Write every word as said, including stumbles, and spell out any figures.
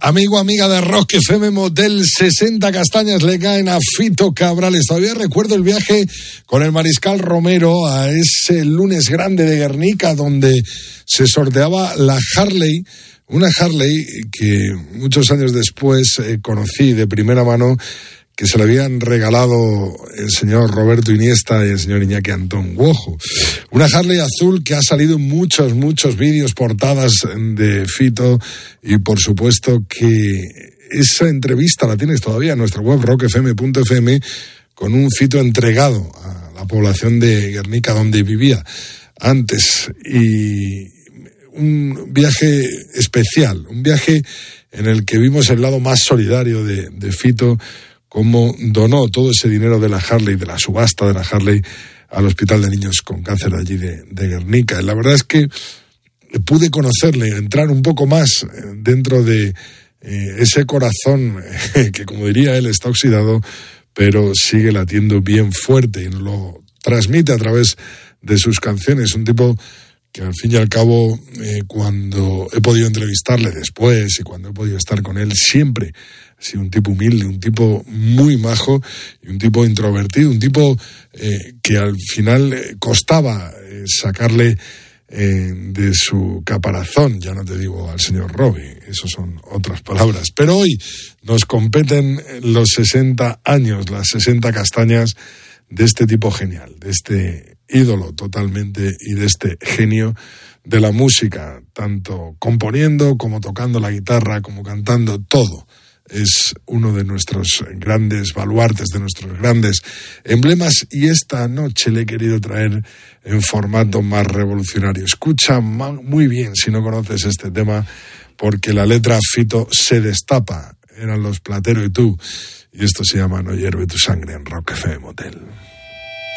Amigo, amiga de Rock F M, Motel sesenta castañas le caen a Fito Cabrales. Todavía recuerdo el viaje con el Mariscal Romero a ese lunes grande de Guernica, donde se sorteaba la Harley, una Harley que muchos años después eh, conocí de primera mano, que se le habían regalado el señor Roberto Iniesta y el señor Iñaki Antón Guojo. Una Harley azul que ha salido en muchos, muchos vídeos, portadas de Fito, y por supuesto que esa entrevista la tienes todavía en nuestra web rock f m punto f m, con un Fito entregado a la población de Guernica donde vivía antes, y un viaje especial, un viaje en el que vimos el lado más solidario de, de Fito, cómo donó todo ese dinero de la Harley, de la subasta de la Harley, al Hospital de Niños con Cáncer de allí de, de Guernica. Y la verdad es que pude conocerle, entrar un poco más dentro de eh, ese corazón eh, que, como diría él, está oxidado, pero sigue latiendo bien fuerte, y nos lo transmite a través de sus canciones. Un tipo que al fin y al cabo, eh, cuando he podido entrevistarle después y cuando he podido estar con él, siempre ha sido un tipo humilde, un tipo muy majo y un tipo introvertido, un tipo eh, que al final eh, costaba eh, sacarle eh, de su caparazón, ya no te digo al señor Robbie, eso son otras palabras. Pero hoy nos competen los sesenta años, las sesenta castañas de este tipo genial, de este ídolo totalmente y de este genio de la música, tanto componiendo como tocando la guitarra, como cantando, todo. Es uno de nuestros grandes baluartes, de nuestros grandes emblemas, y esta noche le he querido traer en formato más revolucionario. Escucha muy bien si no conoces este tema, porque la letra Fito se destapa. Eran los Platero y tú, y esto se llama No hierve tu sangre en Rock F M Motel.